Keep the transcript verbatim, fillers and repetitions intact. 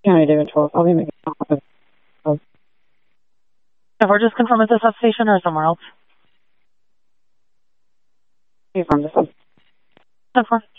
County David twelve. I'll be making calls. If we're just confirm at the substation or somewhere else. From the sub. Confirm.